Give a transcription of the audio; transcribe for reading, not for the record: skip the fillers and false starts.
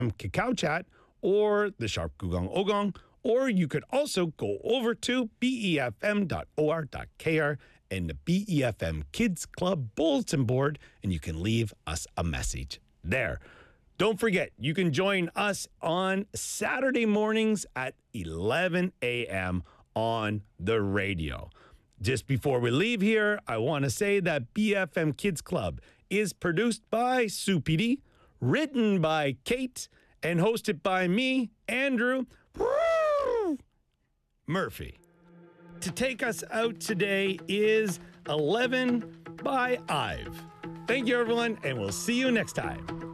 Kakao Chat or the Sharp Gugong Ogong, or you could also go over to befm.or.kr and the BEFM Kids Club bulletin board, and you can leave us a message there. Don't forget, you can join us on Saturday mornings at 11 a.m. on the radio. Just before we leave here, I want to say that BFM Kids Club is produced by Sue PD, written by Kate, and hosted by me, Andrew Murphy. To take us out today is 11 by Ive. Thank you, everyone, and we'll see you next time.